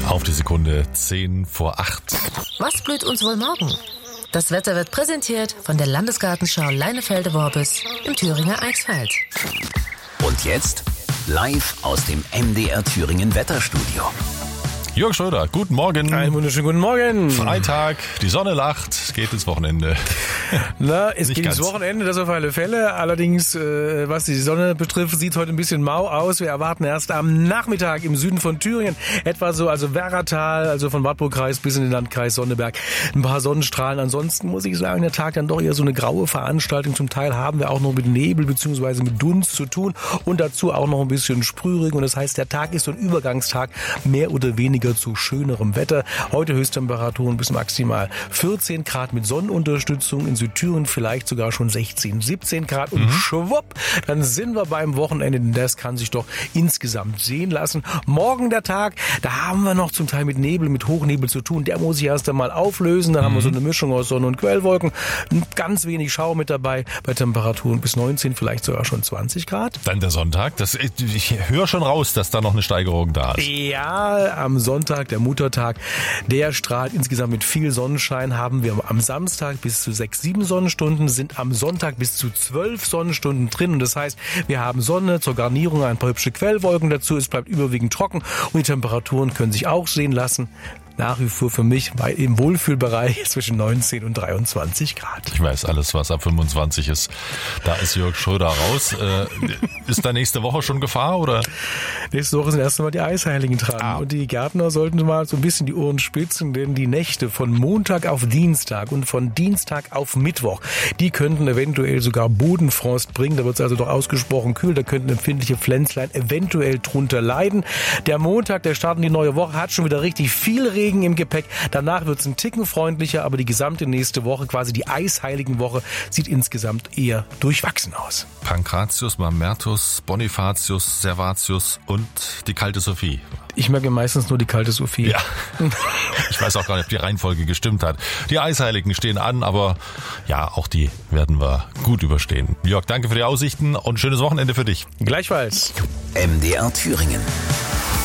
Auf die Sekunde 7:10. Was blüht uns wohl morgen? Das Wetter wird präsentiert von der Landesgartenschau Leinefelde-Worbis im Thüringer Eichsfeld. Und jetzt live aus dem MDR Thüringen Wetterstudio. Jörg Schröder, guten Morgen. Einen wunderschönen guten Morgen. Freitag, die Sonne lacht, es geht ins Wochenende. Na, es Nicht geht ganz. ins Wochenende, das auf alle Fälle. Allerdings, was die Sonne betrifft, sieht es heute ein bisschen mau aus. Wir erwarten erst am Nachmittag im Süden von Thüringen, etwa so, also Werratal, also von Wartburgkreis bis in den Landkreis Sonneberg, ein paar Sonnenstrahlen. Ansonsten muss ich sagen, der Tag dann doch eher so eine graue Veranstaltung. Zum Teil haben wir auch noch mit Nebel bzw. mit Dunst zu tun und dazu auch noch ein bisschen Sprühregen. Und das heißt, der Tag ist so ein Übergangstag, mehr oder weniger zu schönerem Wetter. Heute Höchsttemperaturen bis maximal 14 Grad mit Sonnenunterstützung. In Südthüringen vielleicht sogar schon 16, 17 Grad. Und schwupp, dann sind wir beim Wochenende. Denn das kann sich doch insgesamt sehen lassen. Morgen der Tag, da haben wir noch zum Teil mit Nebel, mit Hochnebel zu tun. Der muss sich erst einmal auflösen. Dann haben wir so eine Mischung aus Sonne- und Quellwolken. Ganz wenig Schauer mit dabei. Bei Temperaturen bis 19, vielleicht sogar schon 20 Grad. Dann der Sonntag. Ich höre schon raus, dass da noch eine Steigerung da ist. Ja, am Sonntag, der Muttertag, der strahlt insgesamt mit viel Sonnenschein. Haben wir am Samstag bis zu 6, 7 Sonnenstunden, sind am Sonntag bis zu 12 Sonnenstunden drin. Und das heißt, wir haben Sonne, zur Garnierung ein paar hübsche Quellwolken dazu. Es bleibt überwiegend trocken und die Temperaturen können sich auch sehen lassen. Nach wie vor für mich im Wohlfühlbereich zwischen 19 und 23 Grad. Ich weiß, alles, was ab 25 ist, da ist Jörg Schröder raus. Ist da nächste Woche schon Gefahr, oder? Nächste Woche sind erst einmal die Eisheiligen dran. Ah. Und die Gärtner sollten mal so ein bisschen die Ohren spitzen, denn die Nächte von Montag auf Dienstag und von Dienstag auf Mittwoch, die könnten eventuell sogar Bodenfrost bringen. Da wird es also doch ausgesprochen kühl. Da könnten empfindliche Pflänzlein eventuell drunter leiden. Der Montag, der Start in die neue Woche, hat schon wieder richtig viel Regen im Gepäck. Danach wird es ein Ticken freundlicher, aber die gesamte nächste Woche, quasi die eisheiligen Woche, sieht insgesamt eher durchwachsen aus. Pankratius, Mamertus, Bonifatius, Servatius und die kalte Sophie. Ich merke meistens nur die kalte Sophie. Ja, ich weiß auch gar nicht, ob die Reihenfolge gestimmt hat. Die Eisheiligen stehen an, aber ja, auch die werden wir gut überstehen. Jörg, danke für die Aussichten und schönes Wochenende für dich. Gleichfalls. MDR Thüringen.